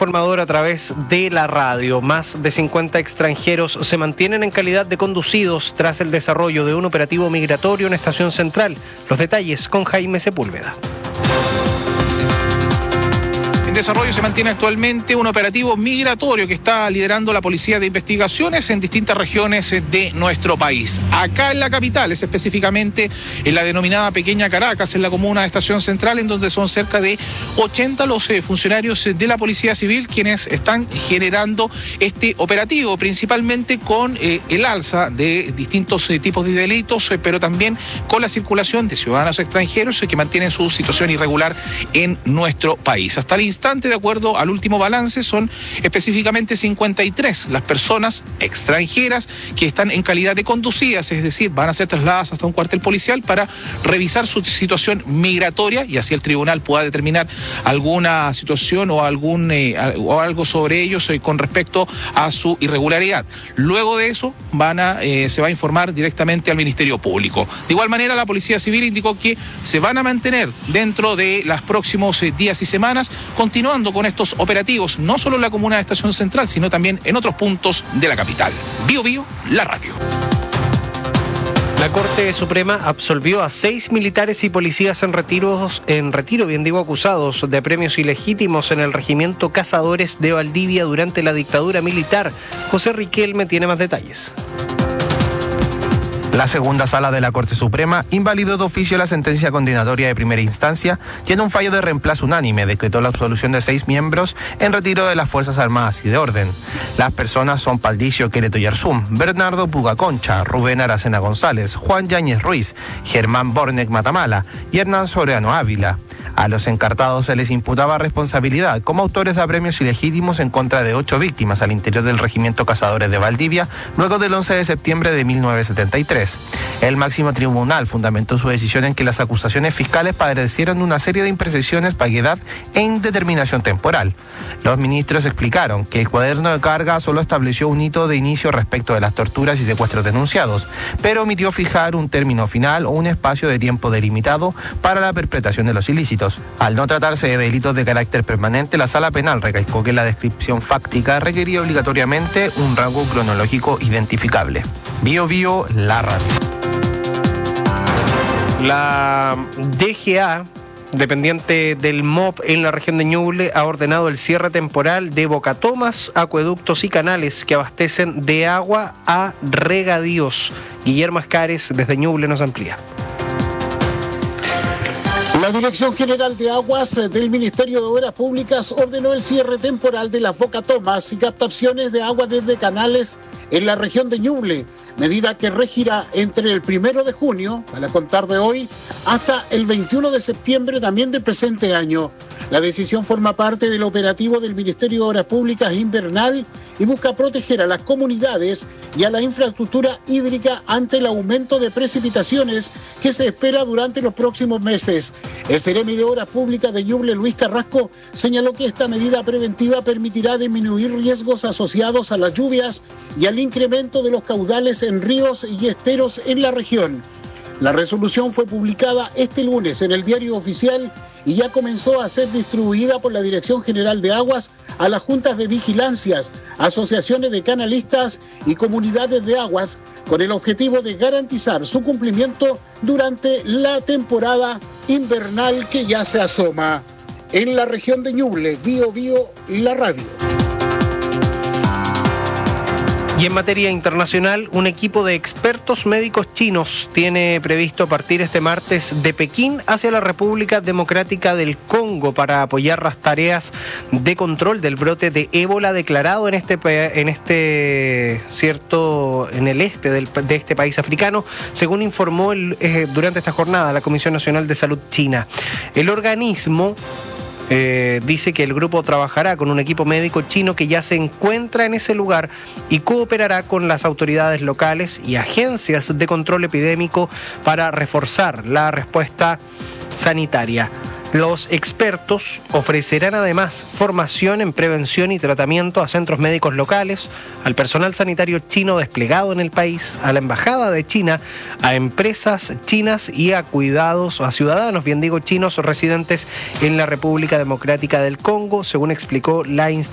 informador a través de la radio. Más de 50 extranjeros se mantienen en calidad de conducidos tras el desarrollo de un operativo migratorio en Estación Central. Los detalles con Jaime Sepúlveda. En desarrollo se mantiene actualmente un operativo migratorio que está liderando la Policía de Investigaciones en distintas regiones de nuestro país. Acá en la capital, es específicamente en la denominada Pequeña Caracas, en la comuna de Estación Central, en donde son cerca de 80 los funcionarios de la Policía Civil quienes están generando este operativo, principalmente con el alza de distintos tipos de delitos, pero también con la circulación de ciudadanos extranjeros que mantienen su situación irregular en nuestro país. Hasta el instante, de acuerdo al último balance, son específicamente 53 las personas extranjeras que están en calidad de conducidas, es decir, van a ser trasladadas hasta un cuartel policial para revisar su situación migratoria y así el tribunal pueda determinar alguna situación o algo sobre ellos con respecto a su irregularidad. Luego de eso se va a informar directamente al Ministerio Público. De igual manera, la Policía Civil indicó que se van a mantener dentro de los próximos días y semanas continuando con estos operativos, no solo en la comuna de Estación Central, sino también en otros puntos de la capital. Bio Bio, la radio. La Corte Suprema absolvió a 6 militares y policías en retiro, acusados de premios ilegítimos en el regimiento Cazadores de Valdivia durante la dictadura militar. José Riquelme tiene más detalles. La segunda sala de la Corte Suprema invalidó de oficio la sentencia condenatoria de primera instancia y en un fallo de reemplazo unánime decretó la absolución de 6 miembros en retiro de las Fuerzas Armadas y de Orden. Las personas son Paldicio Quereto Yarzún, Bernardo Puga Concha, Rubén Aracena González, Juan Yáñez Ruiz, Germán Bornek Matamala y Hernán Soriano Ávila. A los encartados se les imputaba responsabilidad como autores de premios ilegítimos en contra de 8 víctimas al interior del regimiento Cazadores de Valdivia luego del 11 de septiembre de 1973. El máximo tribunal fundamentó su decisión en que las acusaciones fiscales padecieron una serie de imprecisiones, vaguedad e indeterminación temporal. Los ministros explicaron que el cuaderno de carga solo estableció un hito de inicio respecto de las torturas y secuestros denunciados, pero omitió fijar un término final o un espacio de tiempo delimitado para la perpetración de los ilícitos. Al no tratarse de delitos de carácter permanente, la Sala Penal recalcó que la descripción fáctica requería obligatoriamente un rango cronológico identificable. Bio Bio, la radio. La DGA, dependiente del MOP en la región de Ñuble, ha ordenado el cierre temporal de bocatomas, acueductos y canales que abastecen de agua a regadíos. Guillermo Escares, desde Ñuble, nos amplía. La Dirección General de Aguas del Ministerio de Obras Públicas ordenó el cierre temporal de las bocatomas y captaciones de agua desde canales en la región de Ñuble, medida que regirá entre el 1 de junio, a la contar de hoy, hasta el 21 de septiembre también del presente año. La decisión forma parte del operativo del Ministerio de Obras Públicas invernal y busca proteger a las comunidades y a la infraestructura hídrica ante el aumento de precipitaciones que se espera durante los próximos meses. El Seremi de Obras Públicas de Ñuble, Luis Carrasco, señaló que esta medida preventiva permitirá disminuir riesgos asociados a las lluvias y al incremento de los caudales en ríos y esteros en la región. La resolución fue publicada este lunes en el Diario Oficial y ya comenzó a ser distribuida por la Dirección General de Aguas a las juntas de vigilancias, asociaciones de canalistas y comunidades de aguas, con el objetivo de garantizar su cumplimiento durante la temporada invernal que ya se asoma. En la región de Ñuble, Bio Bio, la radio. Y en materia internacional, un equipo de expertos médicos chinos tiene previsto partir este martes de Pekín hacia la República Democrática del Congo para apoyar las tareas de control del brote de ébola declarado en el este de este país africano, según informó durante esta jornada la Comisión Nacional de Salud China. El organismo dice que el grupo trabajará con un equipo médico chino que ya se encuentra en ese lugar y cooperará con las autoridades locales y agencias de control epidémico para reforzar la respuesta sanitaria. Los expertos ofrecerán además formación en prevención y tratamiento a centros médicos locales, al personal sanitario chino desplegado en el país, a la embajada de China, a empresas chinas y a ciudadanos, chinos residentes en la República Democrática del Congo, según explicó la institución.